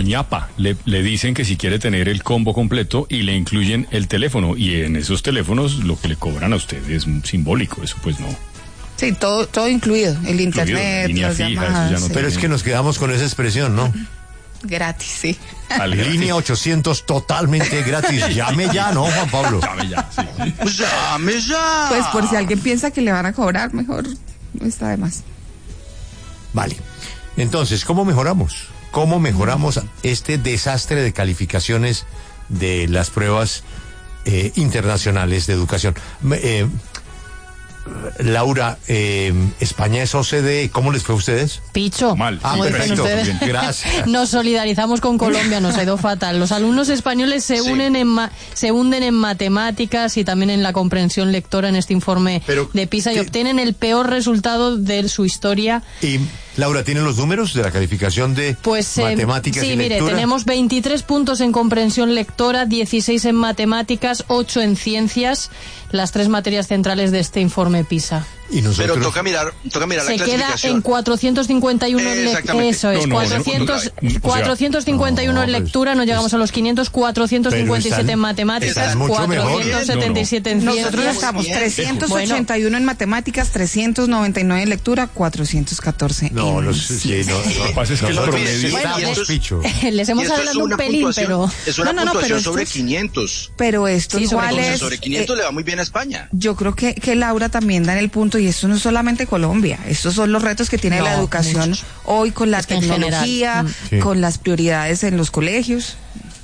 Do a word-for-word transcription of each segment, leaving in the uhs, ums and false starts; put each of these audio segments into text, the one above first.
ñapa. Le, le dicen que si quiere tener el combo completo y le incluyen el teléfono. Y en esos teléfonos lo que le cobran a usted es simbólico. Eso pues no. Sí, todo, todo incluido. El internet, línea las fija, llamadas, eso ya no sí. Pero es que nos quedamos con esa expresión, ¿no? Gratis, sí. Línea ochocientos totalmente gratis. Llame ya, ¿no, Juan Pablo? Llame ya, sí. ¡Llame ya! Pues por si alguien piensa que le van a cobrar, mejor no está de más. Vale. Entonces, ¿cómo mejoramos? ¿Cómo mejoramos este desastre de calificaciones de las pruebas eh, internacionales de educación? Eh, Laura, eh, España es O C D E, ¿cómo les fue a ustedes? Picho. Mal. Ah, Como dicen perfecto. ustedes. Gracias. Nos solidarizamos con Colombia, nos ha ido fatal. Los alumnos españoles se Sí. unen en ma- se hunden en matemáticas y también en la comprensión lectora en este informe Pero, de PISA y ¿qué? obtienen el peor resultado de su historia. Y, Laura, ¿tienen los números de la calificación de Pues eh, matemáticas sí, y mire, lectura? tenemos veintitrés puntos en comprensión lectora, dieciséis en matemáticas, ocho en ciencias, las tres materias centrales de este informe PISA. Y nosotros... Pero toca mirar, toca mirar Se la queda clasificación. en cuatrocientos cincuenta y uno en lectura. Exactamente. Eso es, No, no, cuatrocientos, no, no, no, cuatrocientos cincuenta y uno no, en pues, lectura, no llegamos a los quinientos, cuatrocientos cincuenta y siete Pero en están- matemáticas, están mucho mejor. cuatrocientos setenta y siete en Nosotros ciencias. estamos Bien. trescientos ochenta y uno en matemáticas, trescientos noventa y nueve en lectura, cuatrocientos catorce No, en los, sí, no, no. Lo que pasa es que el Nosotros promedio- estamos, Bueno, y Picho. Les Y hemos esto es hablado un una pelín, puntuación, pero... es una No, no, no, puntuación pero sobre estos- quinientos. Pero esto Sí, sobre igual Entonces, es... sobre eh, quinientos le va muy bien a España. yo creo que, que Laura también da en el punto, y esto no es solamente Colombia, estos son los retos que tiene No, la educación muchos. hoy con la Es que en tecnología, general, mm. Sí. con las prioridades en los colegios.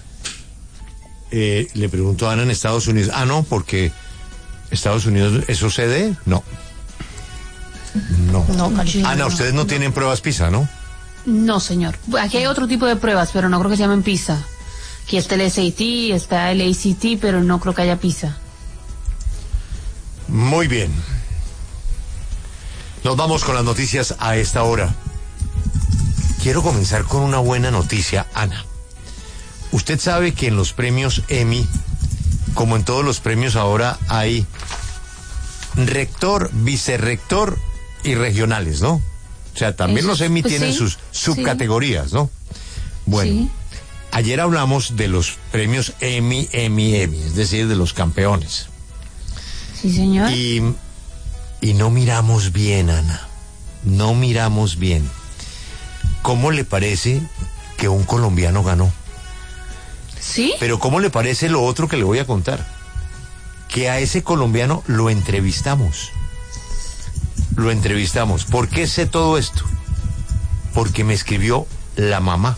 Eh, le pregunto a Ana en Estados Unidos. Ah, no, porque Estados Unidos es O C D E. No. No. No, cariño, Ana, no. ustedes no tienen pruebas PISA, ¿no? No, señor. Aquí hay otro tipo de pruebas, pero no creo que se llamen PISA. Aquí está el S A T, está el A C T, pero no creo que haya PISA. Muy bien. Nos vamos con las noticias a esta hora. Quiero comenzar con una buena noticia, Ana. Usted sabe que en los premios Emmy, como en todos los premios ahora, hay rector, vicerrector y regionales, ¿no? O sea, también Eso, los Emmy pues tienen sí, sus subcategorías, ¿no? Bueno, Sí. ayer hablamos de los premios Emmy, Emmy, Emmy, es decir, de los campeones. Sí, señor. Y, y no miramos bien, Ana. No miramos bien. ¿Cómo le parece que un colombiano ganó? ¿Sí? Pero ¿cómo le parece lo otro que le voy a contar? Que a ese colombiano lo entrevistamos. Lo entrevistamos. ¿Por qué sé todo esto? Porque me escribió la mamá.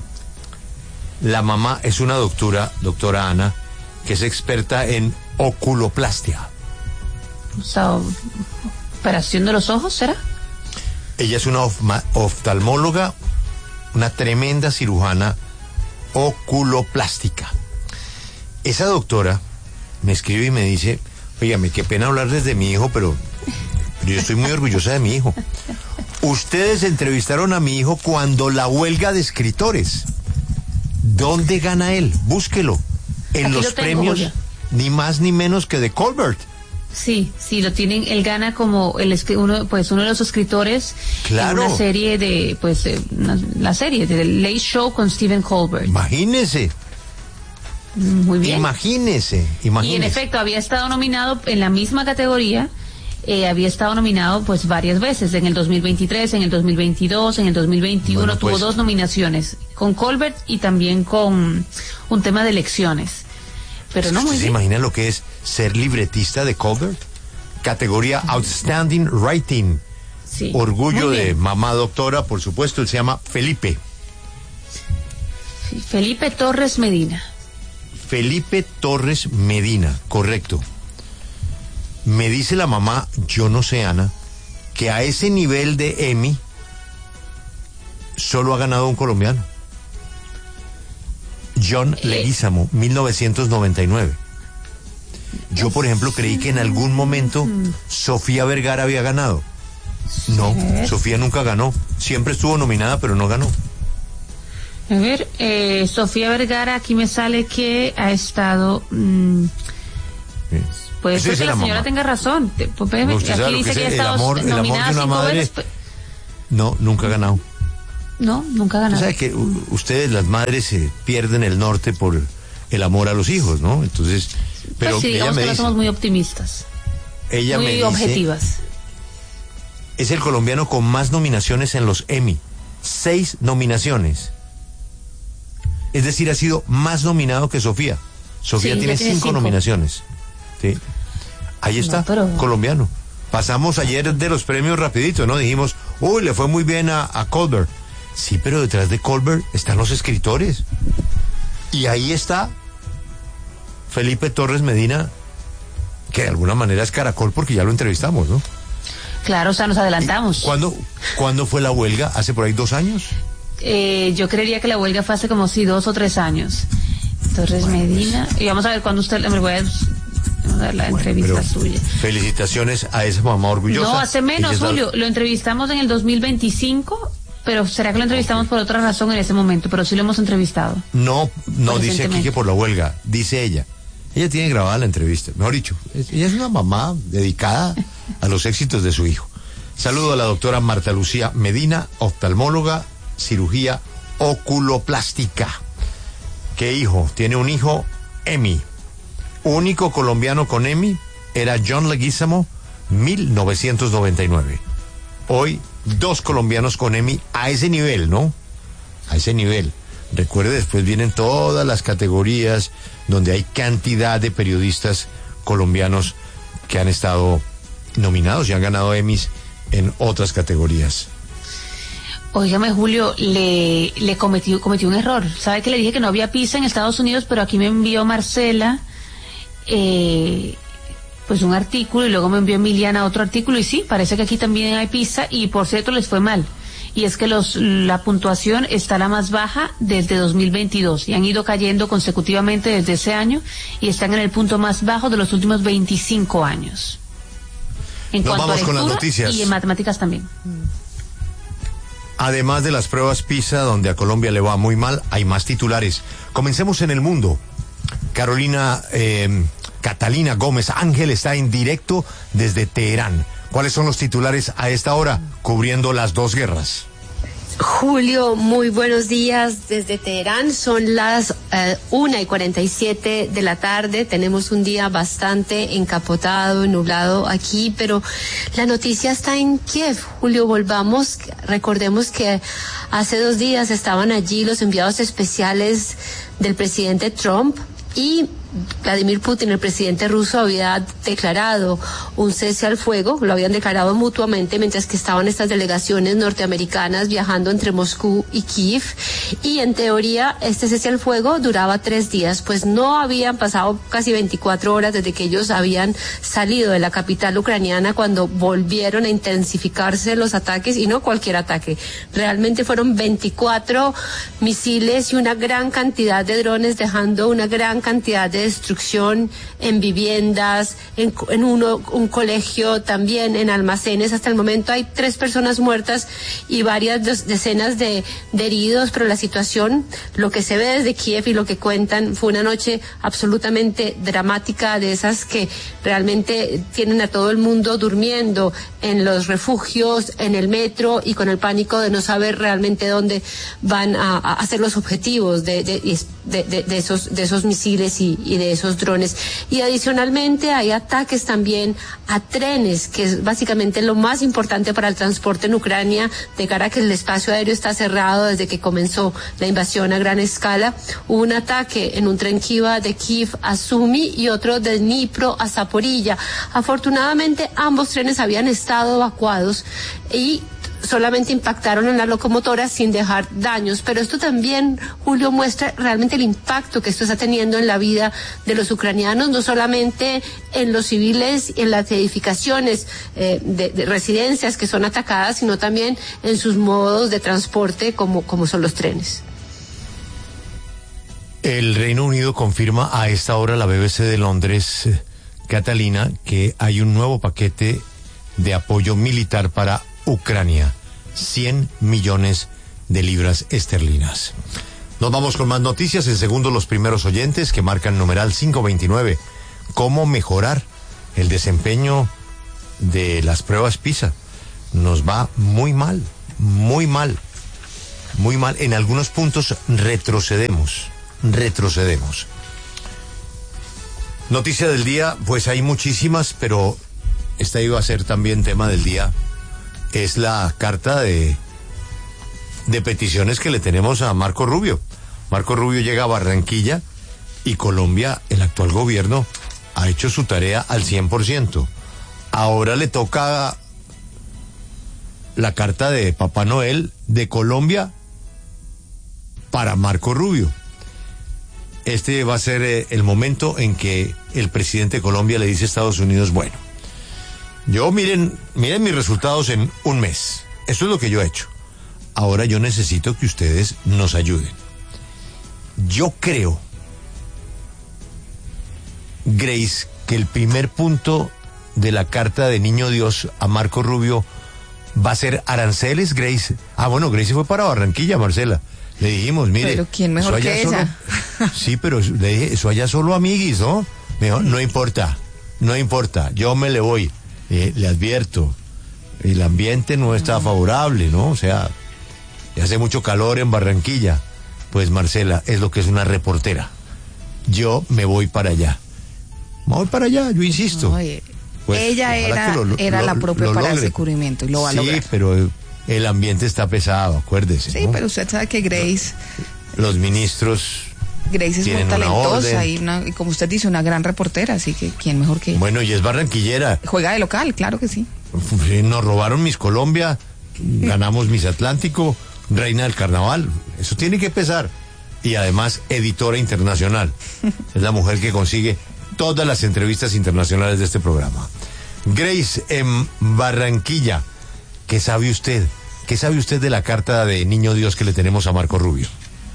La mamá es una doctora, doctora Ana, que es experta en oculoplastia. O sea, operación de los ojos, ¿será? Ella es una ofma- oftalmóloga, una tremenda cirujana oculoplástica. Esa doctora me escribe y me dice, oígame, qué pena hablarles de mi hijo, pero, pero yo estoy muy orgullosa de mi hijo. Ustedes entrevistaron a mi hijo cuando la huelga de escritores. ¿Dónde gana él? Búsquelo. En Aquí los lo tengo, premios, Julia. ni más ni menos que de Colbert. Sí, sí, lo tienen. Él gana como el escri- uno, pues uno de los escritores Claro. en una serie de, pues, eh, una- la serie de The Late Show con Stephen Colbert. Imagínese, Muy bien. imagínese, Y imagínese. en efecto había estado nominado en la misma categoría, eh, había estado nominado pues varias veces, en el dos mil veintitrés, en el dos mil veintidós, en el dos mil veintiuno, Bueno, pues- tuvo dos nominaciones, con Colbert y también con un tema de elecciones. Pero no, ¿Usted muy se bien. imagina lo que es ser libretista de Colbert? Categoría Outstanding Writing. Sí, Orgullo muy de bien. mamá doctora, por supuesto. Él se llama Felipe. Sí, Felipe Torres Medina. Felipe Torres Medina, correcto. Me dice la mamá, yo no sé, Ana, que a ese nivel de Emmy solo ha ganado un colombiano. John Eh. Leguizamo, mil novecientos noventa y nueve. Yo, por ejemplo, creí que en algún momento Sofía Vergara había ganado. No, Sofía nunca ganó. Siempre estuvo nominada, pero no ganó. A ver, eh, Sofía Vergara, aquí me sale que ha estado... mm, puede Eso ser dice que la la señora mamá. tenga razón. Te- pues, espérame, No, usted sabe aquí lo que dice es que ha el estado amor- el amor de nominada una cinco madre. veces. pe- No, nunca ha ganado. No, nunca ha ganado. O sea que u- ustedes, las madres, se pierden el norte por el amor a los hijos, ¿no? Entonces, pero pues sí, ella digamos me que no dice, somos muy optimistas, ella me muy dice, objetivas. es el colombiano con más nominaciones en los Emmy. Seis nominaciones. Es decir, ha sido más nominado que Sofía. Sofía Sí, tiene ya tiene cinco, cinco. nominaciones. Sí. Ahí está, No, pero- colombiano. Pasamos ayer de los premios rapidito, ¿no? Dijimos, uy, le fue muy bien a, a Colbert. Sí, pero detrás de Colbert están los escritores. Y ahí está Felipe Torres Medina, que de alguna manera es Caracol porque ya lo entrevistamos, ¿no? Claro, o sea, nos adelantamos. ¿Cuándo, ¿Cuándo fue la huelga? ¿Hace por ahí dos años? Eh, yo creería que la huelga fue hace como sí, dos o tres años. Torres Medina. Y vamos a ver cuándo usted me voy a, vamos a ver la entrevista Pero suya. felicitaciones a esa mamá orgullosa. No, hace menos, Ella está- Julio. Lo entrevistamos en el dos mil veinticinco, pero será que lo entrevistamos por otra razón en ese momento, pero sí lo hemos entrevistado. No, no Pues, dice aquí recientemente. que por la huelga, dice ella. Ella tiene grabada la entrevista, mejor dicho, es- ella es una mamá dedicada a los éxitos de su hijo. Saludo a la doctora Marta Lucía Medina, oftalmóloga, cirugía oculoplástica. ¿Qué hijo? Tiene un hijo, Emmy. Único colombiano con Emmy era John Leguizamo, mil novecientos noventa y nueve. Hoy, dos colombianos con Emmy a ese nivel, ¿no? A ese nivel. Recuerde, después vienen todas las categorías donde hay cantidad de periodistas colombianos que han estado nominados y han ganado Emmys en otras categorías. Óigame, Julio, le, le cometí, cometí un error. ¿Sabe que le dije que no había pizza en Estados Unidos, pero aquí me envió Marcela eh, pues un artículo y luego me envió Emiliana otro artículo y sí, parece que aquí también hay pizza y por cierto les fue mal. Y es que los, la puntuación está la más baja desde dos mil veintidós y han ido cayendo consecutivamente desde ese año y están en el punto más bajo de los últimos veinticinco años. En Nos cuanto vamos a con las lectura noticias. y en matemáticas también. Además de las pruebas PISA, donde a Colombia le va muy mal, hay más titulares. Comencemos en el mundo. Carolina, eh, Catalina Gómez Ángel está en directo desde Teherán. ¿Cuáles son los titulares a esta hora, cubriendo las dos guerras? Julio, muy buenos días desde Teherán. Son las eh, una y cuarenta y siete de la tarde. Tenemos un día bastante encapotado, nublado aquí, pero la noticia está en Kiev. Julio, volvamos. Recordemos que hace dos días estaban allí los enviados especiales del presidente Trump y Vladimir Putin, el presidente ruso, había declarado un cese al fuego, lo habían declarado mutuamente mientras que estaban estas delegaciones norteamericanas viajando entre Moscú y Kiev, y en teoría este cese al fuego duraba tres días, pues no habían pasado casi veinticuatro horas desde que ellos habían salido de la capital ucraniana cuando volvieron a intensificarse los ataques, y no cualquier ataque, realmente fueron veinticuatro misiles y una gran cantidad de drones, dejando una gran cantidad de destrucción en viviendas, en, en uno, un colegio, también en almacenes. Hasta el momento hay tres personas muertas y varias decenas de, de heridos, pero la situación, lo que se ve desde Kiev y lo que cuentan, fue una noche absolutamente dramática, de esas que realmente tienen a todo el mundo durmiendo en los refugios, en el metro y con el pánico de no saber realmente dónde van a, a hacer los objetivos de, de, de, de, de esos, de esos misiles y, y de esos drones. Y adicionalmente hay ataques también a trenes, que es básicamente lo más importante para el transporte en Ucrania, de cara a que el espacio aéreo está cerrado desde que comenzó la invasión a gran escala. Hubo un ataque en un tren que iba de Kiev a Sumy y otro de Dnipro a Zaporilla. Afortunadamente ambos trenes habían estado evacuados y solamente impactaron en la locomotora sin dejar daños, pero esto también, Julio, muestra realmente el impacto que esto está teniendo en la vida de los ucranianos, no solamente en los civiles y en las edificaciones eh, de, de residencias que son atacadas, sino también en sus modos de transporte como, como son los trenes. El Reino Unido confirma a esta hora, la B B C de Londres, eh, Catalina, que hay un nuevo paquete de apoyo militar para Ucrania, cien millones de libras esterlinas. Nos vamos con más noticias. En segundo, los primeros oyentes que marcan numeral quinientos veintinueve. ¿Cómo mejorar el desempeño de las pruebas PISA? Nos va muy mal, muy mal. muy mal. En algunos puntos retrocedemos, retrocedemos. Noticia del día, pues hay muchísimas, pero esta iba a ser también tema del día. Es la carta de, de peticiones que le tenemos a Marco Rubio. Marco Rubio llega a Barranquilla y Colombia, el actual gobierno, ha hecho su tarea al cien por ciento. Ahora le toca la carta de Papá Noel de Colombia para Marco Rubio. Este va a ser eh, el momento en que el presidente de Colombia le dice a Estados Unidos, bueno, yo miren, miren mis resultados en un mes. Eso es lo que yo he hecho. Ahora yo necesito que ustedes nos ayuden. Yo creo, Grace, que el primer punto de la carta de Niño Dios a Marco Rubio va a ser aranceles, Grace. Ah, bueno, Grace fue para Barranquilla, Marcela. Le dijimos, mire. Pero ¿quién mejor que solo... ella? Sí, pero le dije, eso allá solo amiguis, ¿no? Me dijo, no importa, no importa, yo me le voy. Eh, le advierto, el ambiente no está favorable, ¿no? O sea, hace mucho calor en Barranquilla. Pues Marcela, es lo que es una reportera. Yo me voy para allá. Me voy para allá, yo insisto. No, eh, pues, ella era, lo, era lo, la propia lo para logre. ese cubrimiento y lo va a sí, lograr. pero el ambiente está pesado, acuérdese. Sí, ¿no? pero usted sabe que Grace... Los ministros... Grace es muy tienen una talentosa orden. y, una, y como usted dice, una gran reportera, así que ¿quién mejor que ella? Bueno, y es barranquillera. Juega de local, claro que sí. Nos robaron Miss Colombia, ganamos Miss Atlántico, Reina del Carnaval. Eso tiene que pesar. Y además, editora internacional. Es la mujer que consigue todas las entrevistas internacionales de este programa. Grace, en Barranquilla, ¿qué sabe usted? ¿Qué sabe usted de la carta de Niño Dios que le tenemos a Marco Rubio?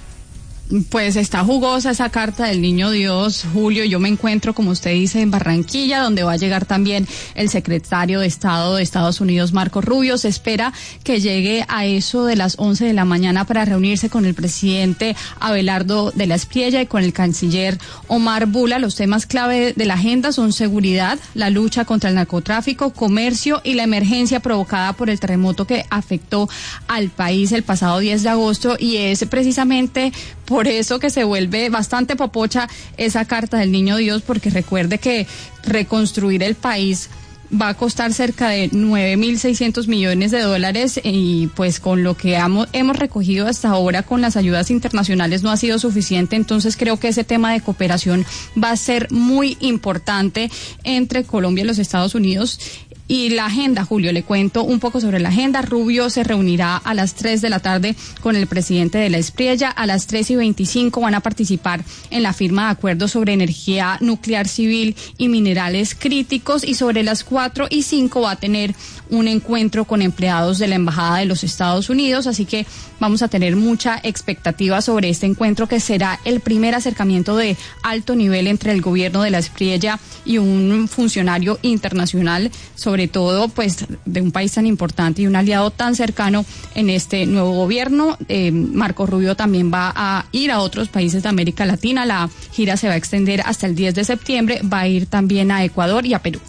Pues está jugosa esa carta del Niño Dios, Julio. Yo me encuentro, como usted dice, en Barranquilla, donde va a llegar también el secretario de Estado de Estados Unidos, Marco Rubio. Se espera que llegue a eso de las once de la mañana para reunirse con el presidente Abelardo de la Espriella y con el canciller Omar Bula. Los temas clave de la agenda son seguridad, la lucha contra el narcotráfico, comercio y la emergencia provocada por el terremoto que afectó al país el pasado diez de agosto, y es precisamente por eso que se vuelve bastante popocha esa carta del Niño Dios, porque recuerde que reconstruir el país va a costar cerca de nueve mil seiscientos millones de dólares, y pues con lo que hemos, hemos recogido hasta ahora con las ayudas internacionales no ha sido suficiente. Entonces creo que ese tema de cooperación va a ser muy importante entre Colombia y los Estados Unidos. Y la agenda, Julio, le cuento un poco sobre la agenda. Rubio se reunirá a las tres de la tarde con el presidente de la Espriella. A las tres y veinticinco van a participar en la firma de acuerdos sobre energía nuclear civil y minerales críticos. Y sobre las cuatro y cinco va a tener un encuentro con empleados de la Embajada de los Estados Unidos. Así que vamos a tener mucha expectativa sobre este encuentro, que será el primer acercamiento de alto nivel entre el gobierno de la Espriella y un funcionario internacional, sobre todo pues de un país tan importante y un aliado tan cercano en este nuevo gobierno. Eh, Marco Rubio también va a ir a otros países de América Latina. La gira se va a extender hasta el diez de septiembre, va a ir también a Ecuador y a Perú.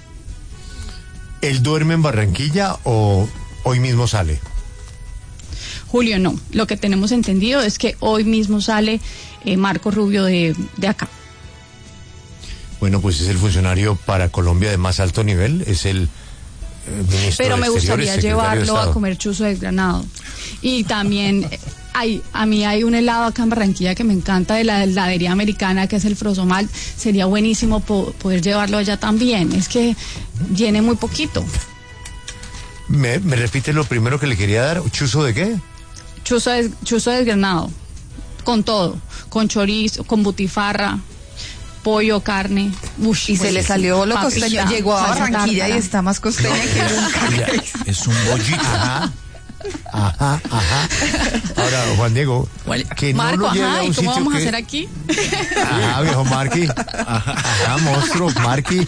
¿Él duerme en Barranquilla o hoy mismo sale? Julio, no. Lo que tenemos entendido es que hoy mismo sale eh, Marco Rubio de, de acá. Bueno, pues es el funcionario para Colombia de más alto nivel, es el eh, ministro Pero de me Exteriores, gustaría secretario de llevarlo Estado. a comer chuzo desgranado. Y también eh, hay, a mí hay un helado acá en Barranquilla que me encanta, de la heladería americana, que es el Frosomalt. Sería buenísimo po- poder llevarlo allá también. Es que llene muy poquito. ¿Me, me repite lo primero que le quería dar? ¿Chuzo de qué? Chuzo, des, chuzo desgranado, con todo, con chorizo, con butifarra, pollo, carne. Ush, Y se le salió lo papita, costeño. Llegó a salsa Barranquilla y tártara. está más costeña que nunca. Ya, es un bollito. Ajá, ajá, ajá. Ahora, Juan Diego, que no Marco, lo lleve ajá, a ¿y un cómo sitio vamos que... a hacer aquí? Ajá, viejo Marqui. Ajá, ajá, monstruo, Marqui.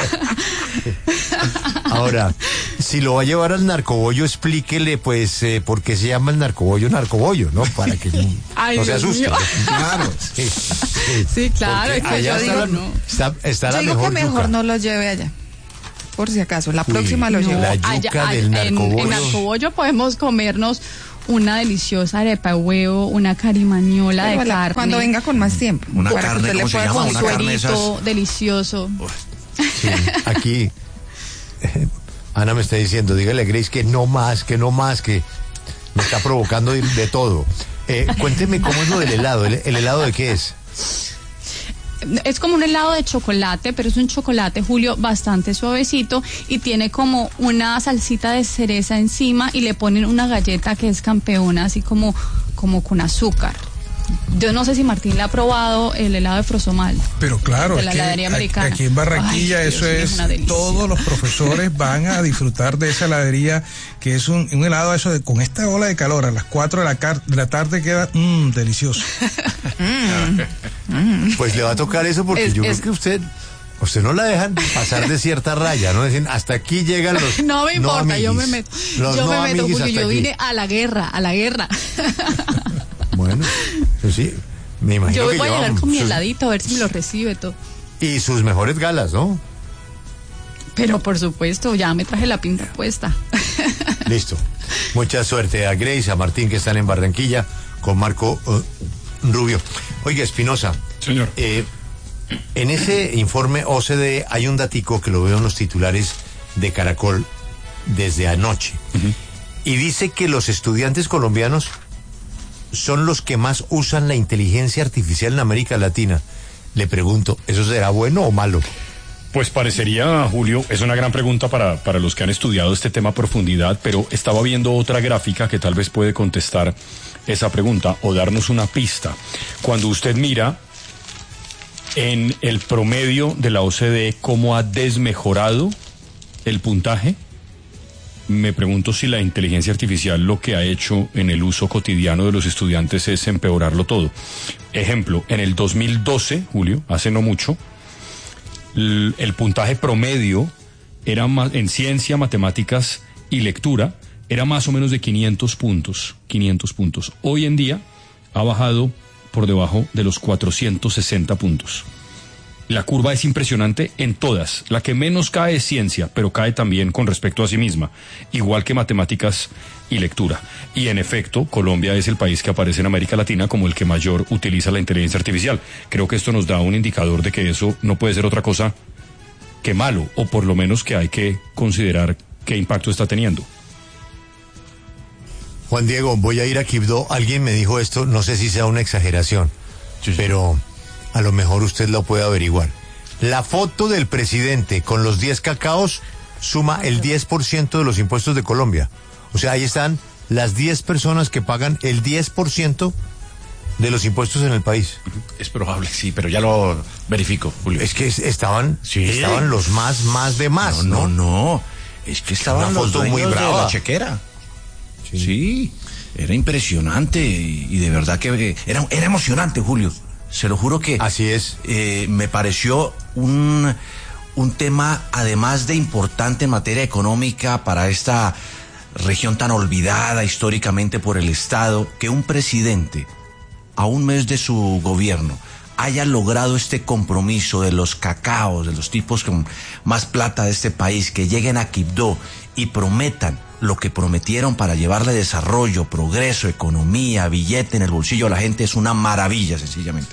Ahora, si lo va a llevar al narcobollo, explíquele, pues, eh, por qué se llama el narcobollo narcobollo, ¿no? Para que no, Ay, no se Dios asuste. mío. Claro. Sí, sí. Sí, claro, Porque es que allá yo está, digo, la, no. está, está la Yo digo mejor que mejor yuca. no lo lleve allá. Por si acaso, la próxima lo no. llevo. La yuca Allá- del en- narcobollo. En narcobollo podemos comernos una deliciosa arepa de huevo, una carimañola Pero de la- carne. Cuando venga con más tiempo. Una para que carne, usted le ¿cómo se pueda llama? con Una consultar. carne esas- suerito delicioso. Sí, aquí eh, Ana me está diciendo, dígale a Grace que no más, que no más, que me está provocando de, de todo. Eh, cuénteme cómo es lo del helado. ¿El, el helado de qué es? Es como un helado de chocolate, pero es un chocolate, Julio, bastante suavecito y tiene como una salsita de cereza encima y le ponen una galleta que es campeona, así como, como con azúcar. Yo no sé si Martín le ha probado el helado de Frosomal. Pero claro, De es la que heladería a- americana. aquí en Barranquilla Ay, Dios eso mío, es, es una delicia. todos los profesores van a disfrutar de esa heladería, que es un, un helado eso de, con esta ola de calor, a las cuatro de la, car- de la tarde queda mmm, delicioso. Pues le va a tocar eso porque Es- yo es- creo que usted, usted no la dejan pasar de cierta raya, ¿no? Dicen, hasta aquí llegan los No me importa, yo me amiguis. meto. Los Yo no me meto, amiguis Julio, hasta yo aquí. vine a la guerra, a la guerra. Bueno, pues sí, me imagino Yo que voy a llevan llegar con mi sus- heladito a ver si me lo recibe todo. y sus mejores galas, ¿no? Pero por supuesto, ya me traje la pinta puesta. Listo. Mucha suerte a Grace, a Martín, que están en Barranquilla, con Marco uh, Rubio. Oiga, Espinosa. Señor. Eh, en ese informe O C D E hay un datico que lo veo en los titulares de Caracol desde anoche. Uh-huh. Y dice que los estudiantes colombianos son los que más usan la inteligencia artificial en América Latina. Le pregunto, ¿eso será bueno o malo? Pues parecería, Julio, es una gran pregunta para, para los que han estudiado este tema a profundidad, pero estaba viendo otra gráfica que tal vez puede contestar esa pregunta o darnos una pista. Cuando usted mira en el promedio de la O C D E cómo ha desmejorado el puntaje, me pregunto si la inteligencia artificial lo que ha hecho en el uso cotidiano de los estudiantes es empeorarlo todo. Ejemplo, en el dos mil doce, Julio, hace no mucho, l- el puntaje promedio era más, en ciencia, matemáticas y lectura, era más o menos de quinientos puntos, quinientos puntos. Hoy en día ha bajado por debajo de los cuatrocientos sesenta puntos. La curva es impresionante en todas. La que menos cae es ciencia, pero cae también con respecto a sí misma, igual que matemáticas y lectura. Y en efecto, Colombia es el país que aparece en América Latina como el que mayor utiliza la inteligencia artificial. Creo que esto nos da un indicador de que eso no puede ser otra cosa que malo, o por lo menos que hay que considerar qué impacto está teniendo. Juan Diego, voy a ir a Quibdó. Alguien me dijo esto, no sé si sea una exageración, Sí, sí. pero a lo mejor usted lo puede averiguar. La foto del presidente con los diez cacaos suma el diez por ciento de los impuestos de Colombia. O sea, ahí están las diez personas que pagan el diez por ciento de los impuestos en el país. Es probable, sí, pero ya lo verifico, Julio. Es que es- estaban, Sí. estaban los más, más de más, no, ¿no? no, no. Es que estaban Una los foto muy dueños de brava. la chequera. Sí. Sí, era impresionante y, y de verdad que eh, era, era emocionante, Julio. Se lo juro que Así es. eh, me pareció un, un tema, además de importante en materia económica para esta región tan olvidada históricamente por el Estado, que un presidente, a un mes de su gobierno, haya logrado este compromiso de los cacaos, de los tipos con más plata de este país, que lleguen a Quibdó y prometan lo que prometieron para llevarle desarrollo, progreso, economía, billete en el bolsillo a la gente, es una maravilla, sencillamente.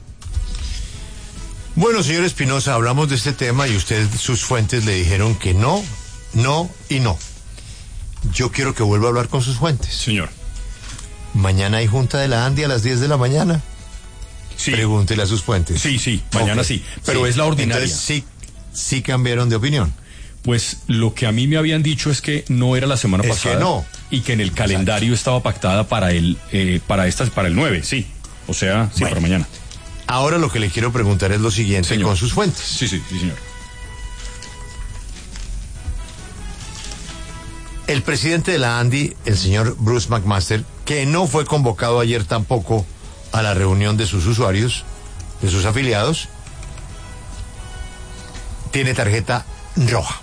Bueno, señor Espinosa, hablamos de este tema y usted, sus fuentes le dijeron que no, no y no. Yo quiero que vuelva a hablar con sus fuentes. Señor. Mañana hay junta de la ANDI a las diez de la mañana. Sí. Pregúntele a sus fuentes. Sí, sí, mañana Ok. sí, pero es la ordinaria. Entonces sí, sí cambiaron de opinión. Pues lo que a mí me habían dicho es que no era la semana Es pasada que no. y que en el calendario estaba pactada para el eh, para estas para el nueve, sí. O sea, sí, Bueno. para mañana. Ahora lo que le quiero preguntar es lo siguiente Señor. con sus fuentes. Sí, sí, sí, señor. El presidente de la ANDI, el señor Bruce McMaster, que no fue convocado ayer tampoco a la reunión de sus usuarios, de sus afiliados, tiene tarjeta roja.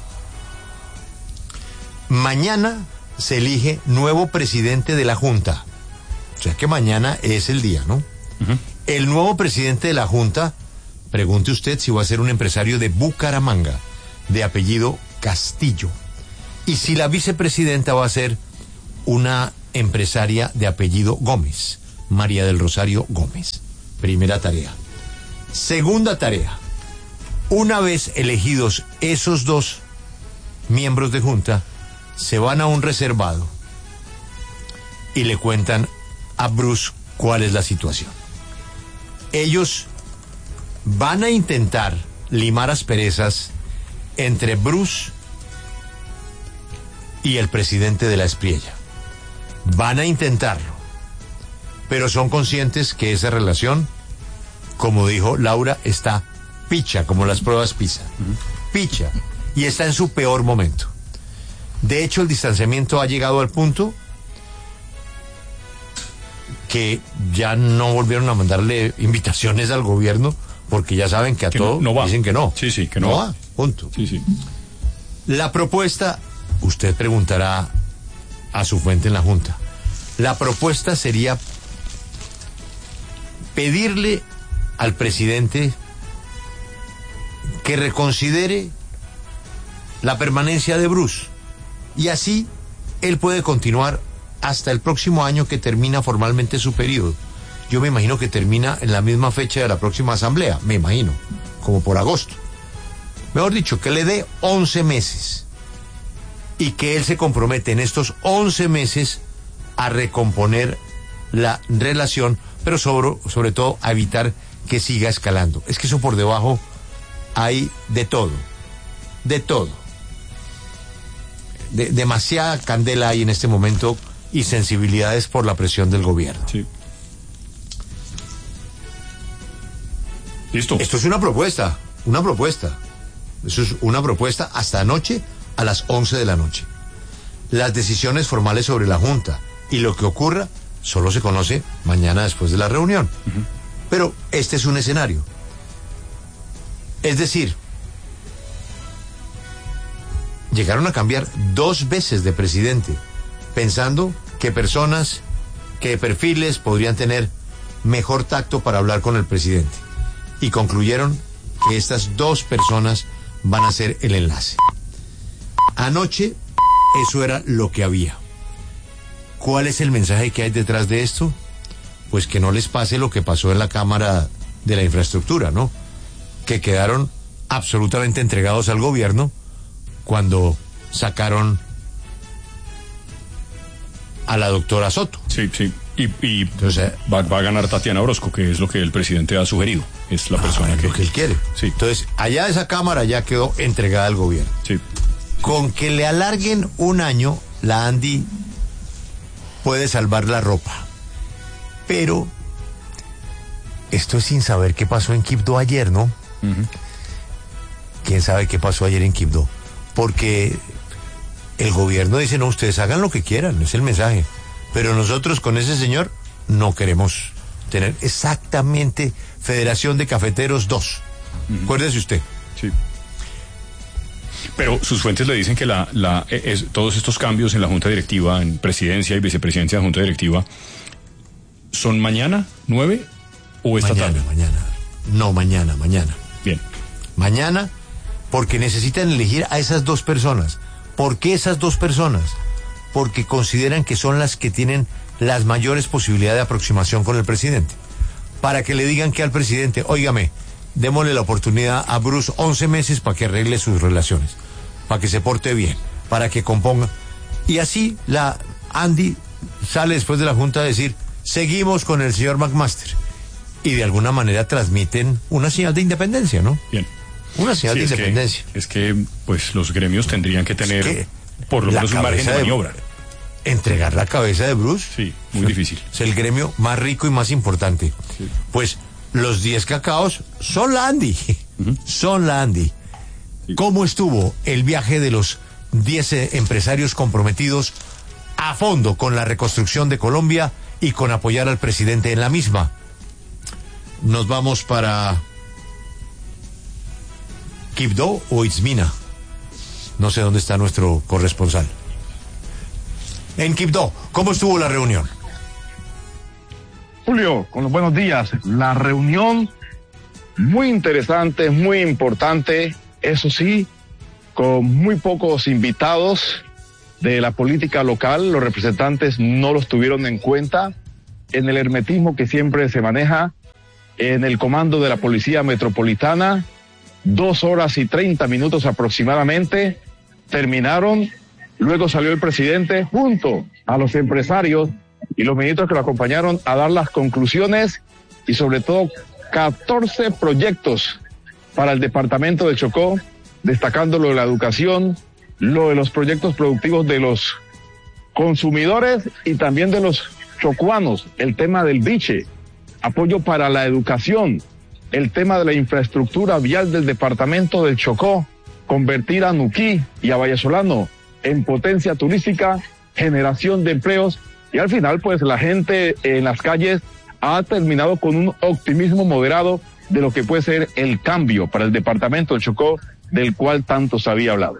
Mañana se elige nuevo presidente de la Junta. O sea que mañana es el día, ¿no? Ujú. El nuevo presidente de la Junta, pregunte usted si va a ser un empresario de Bucaramanga, de apellido Castillo. Y si la vicepresidenta va a ser una empresaria de apellido Gómez, María del Rosario Gómez. Primera tarea. Segunda tarea. Una vez elegidos esos dos miembros de junta, se van a un reservado y le cuentan a Bruce cuál es la situación. Ellos van a intentar limar asperezas entre Bruce y el presidente de la Espriella. Van a intentarlo, pero son conscientes que esa relación, como dijo Laura, está picha, como las pruebas PISA. Picha, y está en su peor momento. De hecho, el distanciamiento ha llegado al punto que ya no volvieron a mandarle invitaciones al gobierno, porque ya saben que a que todo no, no va. dicen que no. Sí, sí, que no, no, no va. va. Punto. Sí, sí. La propuesta, usted preguntará a su fuente en la Junta, la propuesta sería pedirle al presidente que reconsidere la permanencia de Bruce, y así él puede continuar hasta el próximo año que termina formalmente su periodo. Yo me imagino que termina en la misma fecha de la próxima asamblea, me imagino, como por agosto. Mejor dicho, que le dé once meses y que él se compromete en estos once meses a recomponer la relación, pero sobre, sobre todo a evitar que siga escalando. Es que eso por debajo hay de todo, de todo. De, demasiada candela hay en este momento y sensibilidades por la presión del gobierno. Sí. Listo. Esto es una propuesta, una propuesta. Eso es una propuesta hasta anoche a las once de la noche. Las decisiones formales sobre la Junta y lo que ocurra solo se conoce mañana después de la reunión. Uh-huh. Pero este es un escenario. Es decir, llegaron a cambiar dos veces de presidente, pensando que personas, que perfiles podrían tener mejor tacto para hablar con el presidente. Y concluyeron que estas dos personas van a ser el enlace. Anoche, eso era lo que había. ¿Cuál es el mensaje que hay detrás de esto? Pues que no les pase lo que pasó en la Cámara de la Infraestructura, ¿no? Que quedaron absolutamente entregados al gobierno cuando sacaron a la doctora Soto. Sí, sí. Y, y Entonces, va, va a ganar Tatiana Orozco, que es lo que el presidente ha sugerido. Es la persona ah, que... lo que él quiere. Sí. Entonces, allá esa Cámara ya quedó entregada al gobierno. Sí. Con que le alarguen un año, la Andi puede salvar la ropa. Pero esto es sin saber qué pasó en Quibdó ayer, ¿no? Uh-huh. ¿Quién sabe qué pasó ayer en Quibdó? Porque el gobierno dice, no, ustedes hagan lo que quieran, es el mensaje. Pero nosotros con ese señor no queremos tener exactamente Federación de Cafeteros dos. Uh-huh. Acuérdese usted. Sí. Pero sus fuentes le dicen que la, la, es, todos estos cambios en la Junta Directiva, en presidencia y vicepresidencia de la Junta Directiva, ¿son mañana, nueve o esta mañana, tarde? Mañana, no, mañana, mañana. Bien. Mañana, porque necesitan elegir a esas dos personas. ¿Por qué esas dos personas? Porque consideran que son las que tienen las mayores posibilidades de aproximación con el presidente. Para que le digan que al presidente, óigame, démosle la oportunidad a Bruce once meses para que arregle sus relaciones, para que se porte bien, para que componga. Y así la Andi sale después de la Junta a decir, seguimos con el señor McMaster. Y de alguna manera transmiten una señal de independencia, ¿no? Bien. Una señal sí, de es independencia. Que, es que, pues, los gremios tendrían que tener, es que por lo menos, un margen de maniobra. De, entregar la cabeza de Bruce. Sí, muy difícil. Es el gremio más rico y más importante. Sí. Pues los diez cacaos son la Andi. Uh-huh. Son la Andi. Sí. ¿Cómo estuvo el viaje de los diez empresarios comprometidos a fondo con la reconstrucción de Colombia y con apoyar al presidente en la misma? Nos vamos para Quibdó o Itzmina. No sé dónde está nuestro corresponsal. En Quibdó, ¿cómo estuvo la reunión? Julio, con los buenos días. La reunión muy interesante, muy importante, eso sí, con muy pocos invitados de la política local, los representantes no los tuvieron en cuenta, en el hermetismo que siempre se maneja, en el comando de la Policía Metropolitana, dos horas y treinta minutos aproximadamente, terminaron, luego salió el presidente junto a los empresarios y los ministros que lo acompañaron a dar las conclusiones y sobre todo catorce proyectos para el departamento de Chocó, destacando lo de la educación, lo de los proyectos productivos de los consumidores y también de los chocuanos, el tema del biche, apoyo para la educación, el tema de la infraestructura vial del departamento del Chocó, convertir a Nuquí y a Vallasolano en potencia turística, generación de empleos, y al final pues la gente en las calles ha terminado con un optimismo moderado de lo que puede ser el cambio para el departamento del Chocó, del cual tanto se había hablado.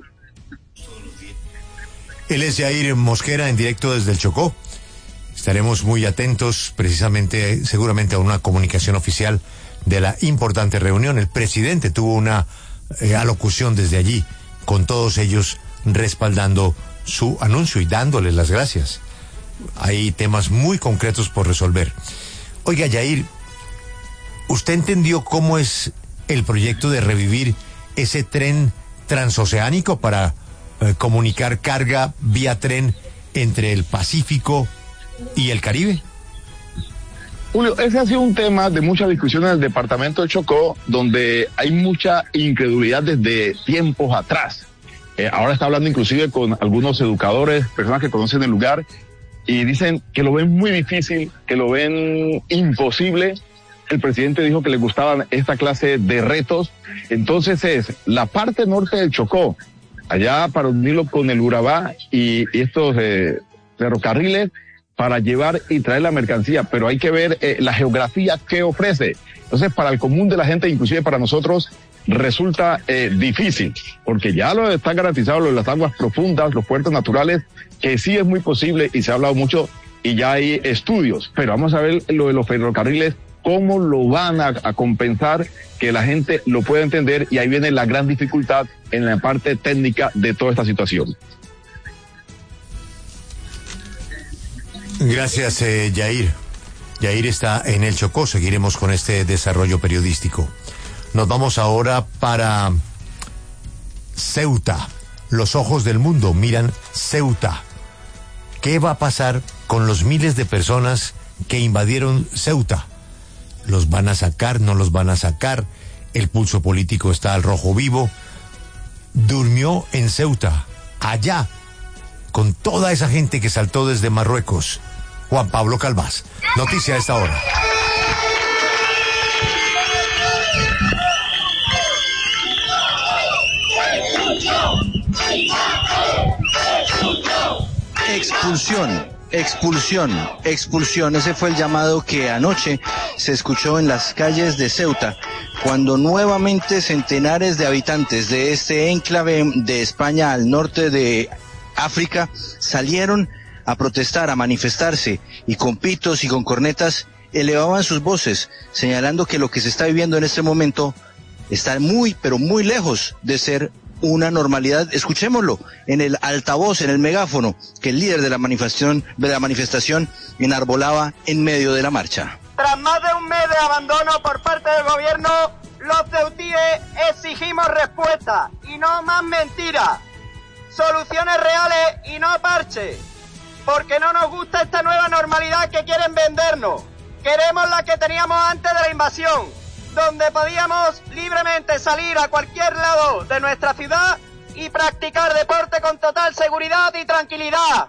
Él es Yair Mosquera en directo desde el Chocó. Estaremos muy atentos precisamente, seguramente a una comunicación oficial de la importante reunión. El presidente tuvo una eh, alocución desde allí con todos ellos respaldando su anuncio y dándoles las gracias. Hay temas muy concretos por resolver. Oiga, Yair, ¿usted entendió cómo es el proyecto de revivir ese tren transoceánico para eh, comunicar carga vía tren entre el Pacífico y el Caribe? Julio, ese ha sido un tema de mucha discusión en el departamento de Chocó, donde hay mucha incredulidad desde tiempos atrás. Eh, ahora está hablando inclusive con algunos educadores, personas que conocen el lugar, y dicen que lo ven muy difícil, que lo ven imposible. El presidente dijo que le gustaban esta clase de retos. Entonces es la parte norte del Chocó, allá para unirlo con el Urabá y, y estos eh, ferrocarriles, para llevar y traer la mercancía, pero hay que ver eh, la geografía que ofrece. Entonces, para el común de la gente, inclusive para nosotros, resulta eh, difícil, porque ya lo está garantizado, lo de las aguas profundas, los puertos naturales, que sí es muy posible y se ha hablado mucho y ya hay estudios, pero vamos a ver lo de los ferrocarriles, cómo lo van a, a compensar, que la gente lo pueda entender, y ahí viene la gran dificultad en la parte técnica de toda esta situación. Gracias, eh, Yair. Yair está en el Chocó. Seguiremos con este desarrollo periodístico. Nos vamos ahora para Ceuta. Los ojos del mundo miran Ceuta. ¿Qué va a pasar con los miles de personas que invadieron Ceuta? ¿Los van a sacar? ¿No los van a sacar? El pulso político está al rojo vivo. Durmió en Ceuta, allá, con toda esa gente que saltó desde Marruecos. Juan Pablo Calvás, noticia a esta hora. Expulsión, expulsión, expulsión. Ese fue el llamado que anoche se escuchó en las calles de Ceuta, cuando nuevamente centenares de habitantes de este enclave de España al norte de África salieron a protestar, a manifestarse, y con pitos y con cornetas elevaban sus voces, señalando que lo que se está viviendo en este momento está muy, pero muy lejos de ser una normalidad. Escuchémoslo en el altavoz, en el megáfono, que el líder de la manifestación, de la manifestación enarbolaba en medio de la marcha. Tras más de un mes de abandono por parte del gobierno, los ceutíes exigimos respuesta y no más mentiras, soluciones reales y no parches, porque no nos gusta esta nueva normalidad que quieren vendernos. Queremos la que teníamos antes de la invasión, donde podíamos libremente salir a cualquier lado de nuestra ciudad y practicar deporte con total seguridad y tranquilidad.